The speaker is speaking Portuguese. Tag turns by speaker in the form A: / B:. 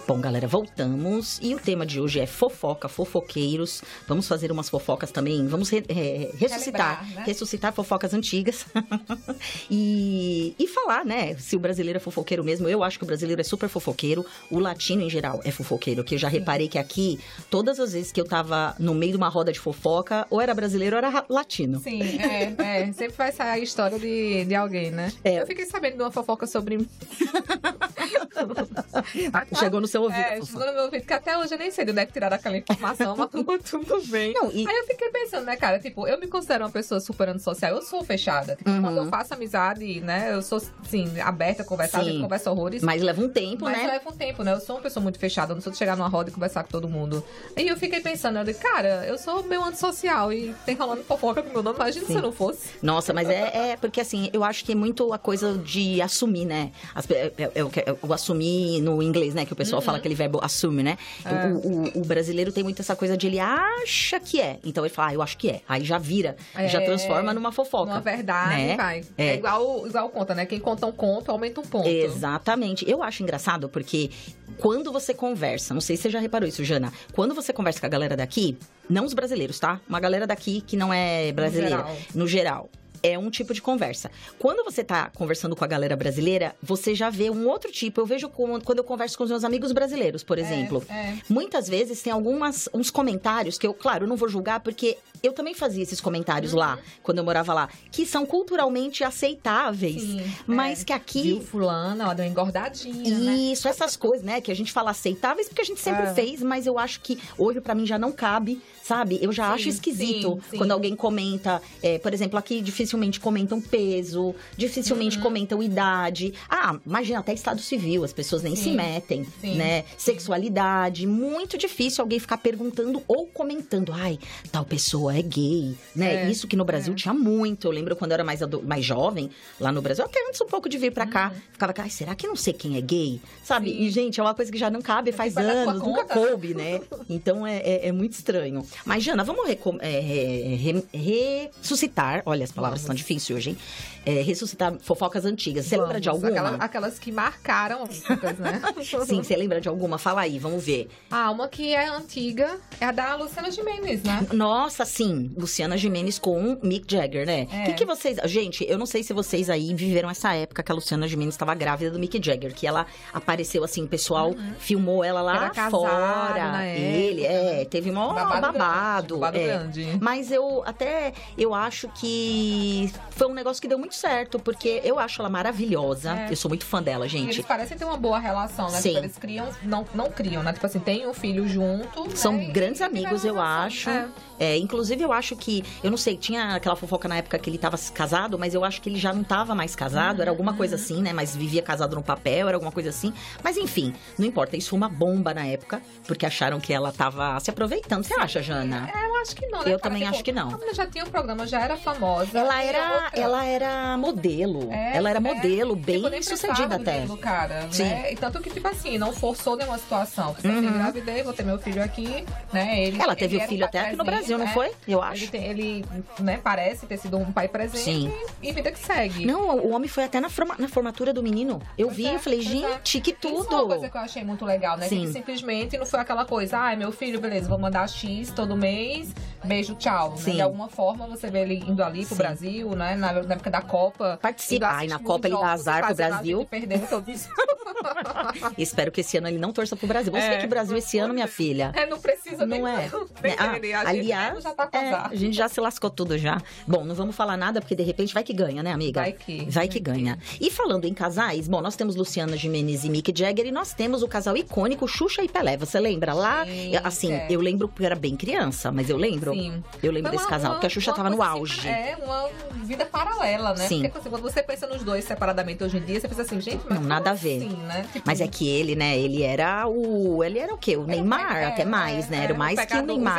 A: Bom, galera, voltamos. E o tema de hoje é fofoca, fofoqueiros. Vamos fazer umas fofocas também. Vamos ressuscitar,
B: né?
A: Ressuscitar fofocas antigas. e falar, né? Se o brasileiro é fofoqueiro mesmo. Eu acho que o brasileiro é super fofoqueiro. O latino, em geral, é fofoqueiro. Que eu já reparei que aqui, todas as vezes que eu tava no meio de uma roda de fofoca, ou era brasileiro ou era latino.
B: Sim, sempre vai sair a história de alguém, né? Eu fiquei sabendo de uma fofoca sobre...
A: Chegou no seu ouvido.
B: Chegou no meu ouvido, que até hoje eu nem sei de onde é que tiraram aquela informação, mas tudo bem.
A: Não,
B: Aí eu fiquei pensando, né, cara, tipo, eu me considero uma pessoa super antissocial, eu sou fechada. Tipo, quando eu faço amizade, né, eu sou, assim, aberta a conversar, eu converso horrores.
A: Mas leva um tempo,
B: Mas leva um tempo, né? Eu sou uma pessoa muito fechada, eu não sou de chegar numa roda e conversar com todo mundo. Aí eu fiquei pensando, eu disse, cara, eu sou meio antissocial e tem rolando fofoca com meu nome, imagina se eu não fosse.
A: Nossa, mas é porque, assim, eu acho que é muito a coisa de assumir, né? Eu assumir no inglês, né? Que o pessoal fala aquele verbo assume, né? O brasileiro tem muito essa coisa de ele acha que é. Então ele fala, eu acho que é. Aí já vira, já transforma numa fofoca.
B: Uma verdade,
A: né?
B: vai. É igual conta, né? Quem conta um conto, aumenta um ponto.
A: Exatamente. Eu acho engraçado porque quando você conversa, não sei se você já reparou isso, Jana, quando você conversa com a galera daqui, não os brasileiros, tá? Uma galera daqui que não é brasileira, no geral. É um tipo de conversa. Quando você tá conversando com a galera brasileira, você já vê um outro tipo. Eu vejo quando eu converso com os meus amigos brasileiros, por exemplo. Muitas vezes tem uns comentários que eu, claro, não vou julgar, porque eu também fazia esses comentários lá, quando eu morava lá, que são culturalmente aceitáveis.
B: Sim,
A: mas que aqui...
B: Viu fulana, ó, deu uma engordadinha,
A: Isso, essas coisas, né? Que a gente fala aceitáveis, porque a gente sempre fez, mas eu acho que hoje pra mim já não cabe, sabe? Eu já acho esquisito quando alguém comenta, por exemplo, aqui dificilmente comentam peso, dificilmente comentam idade. Imagina, até estado civil, as pessoas nem se metem, né? Sexualidade, muito difícil alguém ficar perguntando ou comentando, ai, tal pessoa é gay, né? Isso que no Brasil tinha muito. Eu lembro quando eu era mais jovem, lá no Brasil, até antes um pouco de vir pra cá, ficava, ai, será que não sei quem é gay? Sabe? E, gente, é uma coisa que já não cabe faz anos, nunca coube, né? Então, é muito estranho. Mas, Jana, vamos ressuscitar, olha, as palavras estão difíceis hoje, hein? Ressuscitar fofocas antigas. Você lembra de alguma?
B: Aquelas que marcaram épocas, né?
A: Sim, você lembra de alguma? Fala aí, vamos ver.
B: Uma que é antiga é a da Luciana Gimenez, né?
A: Nossa, sim. Luciana Gimenez com Mick Jagger, né? Que vocês... Gente, eu não sei se vocês aí viveram essa época que a Luciana Gimenez estava grávida do Mick Jagger, que ela apareceu assim, o pessoal filmou ela lá
B: era
A: fora.
B: Casado,
A: Ele, teve um babado.
B: Grande.
A: Mas eu acho que foi um negócio que deu muito certo, porque eu acho ela maravilhosa. Eu sou muito fã dela, gente.
B: Eles parecem ter uma boa relação, né?
A: Sim.
B: Tipo, eles criam, não criam, né? Tipo assim, tem um filho junto.
A: São
B: né?
A: grandes amigos, eu acho. Inclusive, eu acho que... Eu não sei, tinha aquela fofoca na época que ele tava casado, mas eu acho que ele já não tava mais casado. Era alguma coisa assim, né? Mas vivia casado no papel, era alguma coisa assim. Mas enfim, não importa. Isso foi uma bomba na época, porque acharam que ela tava se aproveitando. Você acha, Jana?
B: Eu acho que não, né?
A: Eu também acho que não.
B: Ela já tinha um programa, já era famosa.
A: Ela era modelo. Ela era modelo, bem sucedida até.
B: Modelo, cara,
A: Sim.
B: Né? E tanto que, tipo assim, não forçou nenhuma situação. Porque assim, engravidei, vou ter meu filho aqui, né?
A: Ela teve o filho até aqui no Brasil, não foi? Eu acho.
B: Ele né, parece ter sido um pai presente e vida que segue.
A: Não, o homem foi até na formatura do menino. Eu vi, eu falei, gente, que tudo.
B: Isso é uma coisa que eu achei muito legal, né?
A: Sim.
B: Que simplesmente não foi aquela coisa, meu filho, beleza, vou mandar X todo mês, beijo, tchau. Né? De alguma forma, você vê ele indo ali pro Brasil, né? Na época da Copa.
A: Participa. Na Copa ele dá azar pro Brasil.
B: Perdendo todos.
A: Espero que esse ano ele não torça pro Brasil. Você vê que o Brasil esse ano, minha filha.
B: Não precisa
A: não
B: nem,
A: aliás,
B: já tá
A: a gente já se lascou tudo já. Bom, não vamos falar nada, porque de repente vai que ganha, né, amiga? Vai que ganha. E falando em casais, bom, nós temos Luciana Gimenez e Mick Jagger, e nós temos o casal icônico Xuxa e Pelé. Você lembra? Lá, assim, eu lembro que eu era bem criança, mas eu lembro.
B: Sim.
A: Eu lembro desse casal, porque a Xuxa tava no auge.
B: Uma vida paralela, né?
A: Sim.
B: Porque assim, quando você pensa nos dois separadamente hoje em dia, você pensa assim, gente, mas
A: não, nada a ver.
B: Assim, né? Tipo,
A: mas é que ele, né, ele era o quê? O Neymar, até mais, né? Era mais que o Neymar.